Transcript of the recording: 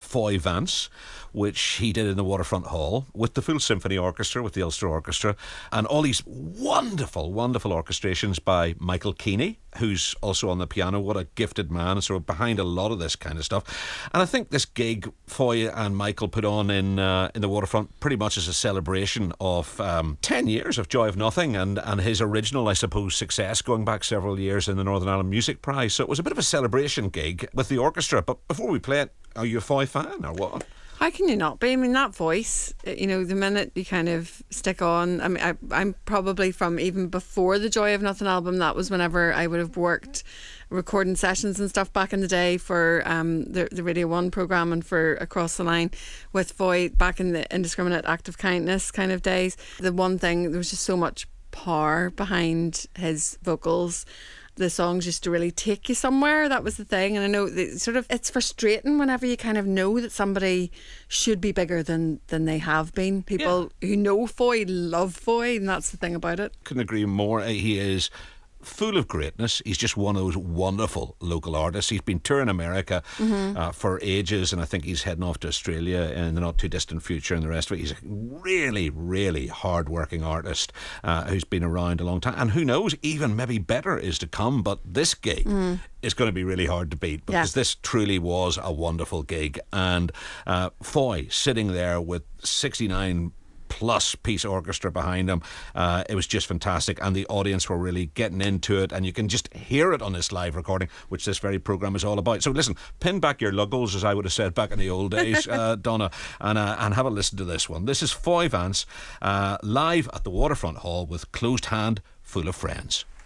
Foy Vance, which he did in the Waterfront Hall with the full symphony orchestra, with the Ulster Orchestra, and all these wonderful, wonderful orchestrations by Michael Keeney, who's also on the piano. What a gifted man, so behind a lot of this kind of stuff. And I think this gig Foy and Michael put on in the Waterfront pretty much as a celebration of 10 years of Joy of Nothing and his original, I suppose, success going back several years in the Northern Ireland Music Prize. So it was a bit of a celebration gig with the orchestra. But before we play it, are you a Foy fan or what? How can you not be? I mean, that voice, you know, the minute you kind of stick on, I mean, I'm probably from even before the Joy of Nothing album. That was whenever I would have worked recording sessions and stuff back in the day for the Radio 1 programme and for Across the Line with Foy back in the Indiscriminate Act of Kindness kind of days. The one thing, there was just so much power behind his vocals. The songs used to really take you somewhere. That was the thing. And I know that it's frustrating whenever you kind of know that somebody should be bigger than they have been. People who know Foy love Foy, and that's the thing about it. Couldn't agree more. He is full of greatness. He's just one of those wonderful local artists. He's been touring America for ages, and I think he's heading off to Australia in the not too distant future and the rest of it. He's a really, really hard-working artist who's been around a long time, and who knows, even maybe better is to come. But this gig is going to be really hard to beat, because this truly was a wonderful gig. And Foy sitting there with 69 plus piece orchestra behind him, it was just fantastic, and the audience were really getting into it, and you can just hear it on this live recording, which this very programme is all about. So listen, pin back your luggles, as I would have said back in the old days, Donna, and have a listen to this one. This is Foy Vance live at the Waterfront Hall with Closed Hand, Full of Friends.